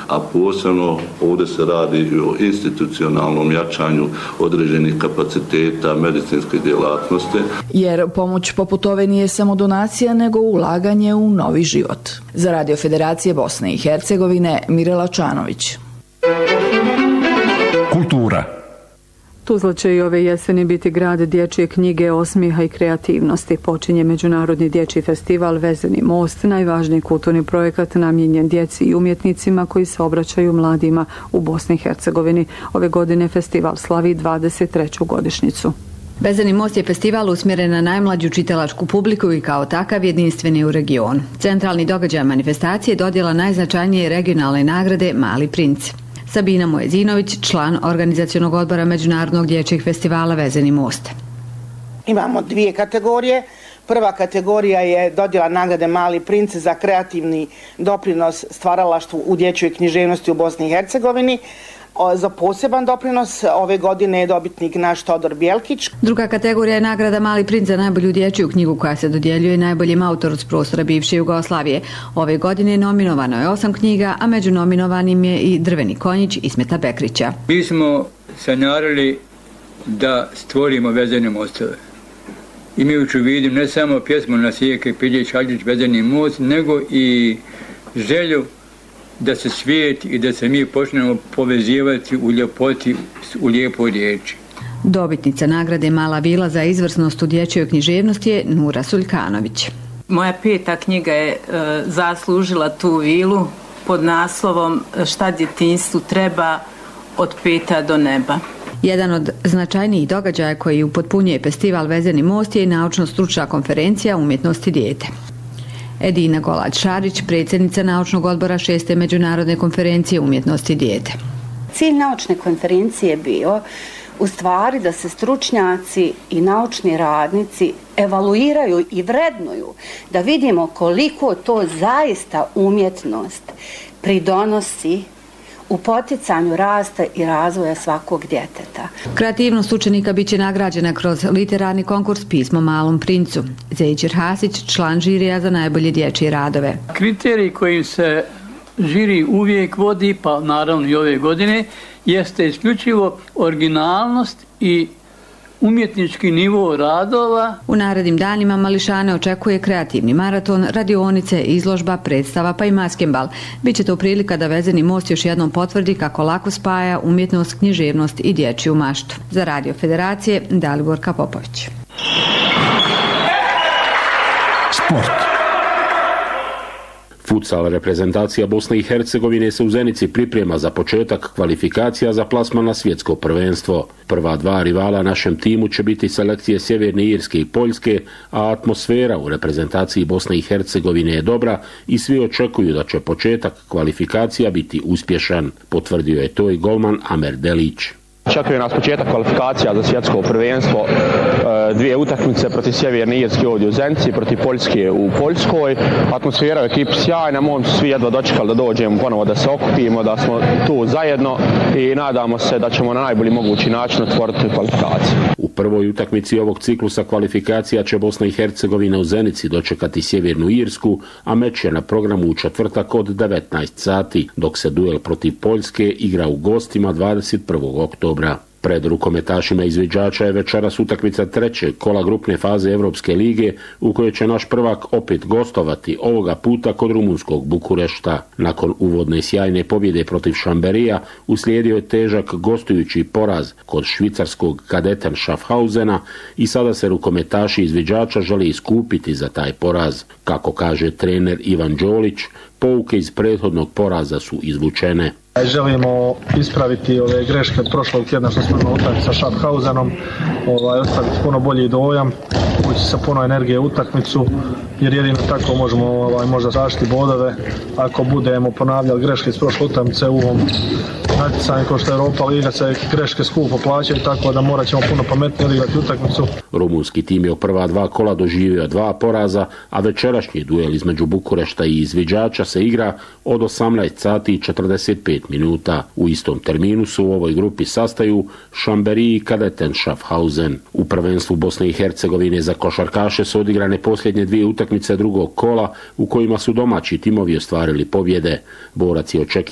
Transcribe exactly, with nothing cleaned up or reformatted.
a posebno ovdje se radi o institucionalnom jačanju određenih kapaciteta medicinske djelatnosti. Jer pomoć poput ove nije samo donacija, nego ulaganje u novi život. Za Radio Federacije Bosne i Hercegovine, Mirela Čanović. Kultura. Tuzla će i ove jeseni biti grad dječje knjige, osmijeha i kreativnosti. Počinje Međunarodni dječji festival Vezeni most, najvažniji kulturni projekat namijenjen djeci i umjetnicima koji se obraćaju mladima u Bosni i Hercegovini. Ove godine festival slavi dvadeset treću godišnjicu. Vezeni most je festival usmjeren na najmlađu čitalačku publiku i kao takav jedinstveni u regionu. Centralni događaj manifestacije je dodjela najznačajnije regionalne nagrade Mali princ. Sabina Mojezinović, član organizacionog odbora Međunarodnog dječjeg festivala Vezeni most. Imamo dvije kategorije. Prva kategorija je dodjela nagrade Mali princ za kreativni doprinos stvaralaštvu u dječjoj književnosti u Bosni i Hercegovini. Za poseban doprinos ove godine je dobitnik naš Todor Bjelkić. Druga kategorija je nagrada Mali princ za najbolju dječju knjigu koja se dodjeljuje najboljem autoru s prostora bivše Jugoslavije. Ove godine nominovano je osam knjiga, a među nominovanim je i Drveni konjić Ismeta Bekrića. Mi smo sanjarili da stvorimo vezene mostove. Imajući u vidu ne samo pjesmu Nasijeke Piljić Hadžić Vezeni most, nego i želju da se svijet i da se mi počnemo povezivati u ljepoti, u lijepoj riječi. Dobitnica nagrade Mala vila za izvrsnost u dječjoj književnosti je Nura Suljkanović. Moja peta knjiga je e, zaslužila tu vilu pod naslovom Šta djetinjstvu treba od peta do neba. Jedan od značajnijih događaja koji upotpunjuje festival Vezeni most je i naučno-stručna konferencija Umjetnosti dijete. Edina Golad-Šarić, predsjednica naučnog odbora šeste Međunarodne konferencije umjetnosti dijete. Cilj naučne konferencije je bio u stvari da se stručnjaci i naučni radnici evaluiraju i vrednuju, da vidimo koliko to zaista umjetnost pridonosi u poticanju rasta i razvoja svakog djeteta. Kreativnost učenika bit će nagrađena kroz literarni konkurs Pismo Malom princu. Zeđir Hasić, član žirija za najbolje dječje radove. Kriterij kojim se žiri uvijek vodi, pa naravno i ove godine, jeste isključivo originalnost i umjetnički nivo radova. U narednim danima mališane očekuje kreativni maraton, radionice, izložba, predstava pa i maskembal. Biće to prilika da Vezeni most još jednom potvrdi kako lako spaja umjetnost, književnost i dječju maštu. Za Radio Federacije, Daliborka Popović. Sport. Futsal reprezentacija Bosne i Hercegovine se u Zenici priprema za početak kvalifikacija za plasman na svjetsko prvenstvo. Prva dva rivala našem timu će biti selekcije Sjeverne Irske i Poljske, a atmosfera u reprezentaciji Bosne i Hercegovine je dobra i svi očekuju da će početak kvalifikacija biti uspješan, potvrdio je to i golman Amer Delić. Očekuje nas početak kvalifikacija za svjetsko prvenstvo, dvije utakmice protiv Sjeverne Irske ovdje u Zenici, protiv Poljske u Poljskoj. Atmosfera u ekipi sjajna, momci svi jedva dočekali da dođemo ponovo da se okupimo, da smo tu zajedno i nadamo se da ćemo na najbolji mogući način otvoriti kvalifikaciju. U prvoj utakmici ovog ciklusa kvalifikacija će Bosna i Hercegovina u Zenici dočekati Sjevernu Irsku, a meč je na programu u četvrtak od devetnaest sati, dok se duel protiv Poljske igra u gostima dvadeset prvog oktobra. Pred rukometašima izviđača je večeras utakmica trećeg kola grupne faze Evropske lige u kojoj će naš prvak opet gostovati, ovoga puta kod rumunskog Bukurešta. Nakon uvodne sjajne pobjede protiv Šamberija uslijedio je težak gostujući poraz kod švicarskog Kadeten Schaffhausena i sada se rukometaši izviđača žele iskupiti za taj poraz. Kako kaže trener Ivan Đolić, pouke iz prethodnog poraza su izvučene. Želimo ispraviti ove greške od prošlog tjedna što smo imali utakmicu sa Schaffhausenom, ovaj, ostaviti puno bolji dojam, ući sa puno energije u utakmicu, jer jedino tako možemo ovaj, možda zaštiti bodove. Ako budemo ponavljali greške iz prošle utakmice u ovom natjecanju kao što je Europa Liga, se greške skupo plaćaju, tako da morat ćemo puno pametnije odigrati utakmicu. Rumunski tim je u prva dva kola doživio dva poraza, a večerašnji duel između Bukurešta i izviđača se igra od osamnaest sati i četrdeset pet minuta. U istom terminu su u ovoj grupi sastaju Šamberi i Kadeten Schaffhausen. U prvenstvu Bosne i Hercegovine za košarkaše su odigrane posljednje dvije utakmice drugog kola u kojima su domaći timovi ostvarili pobjede. Borac je očekivao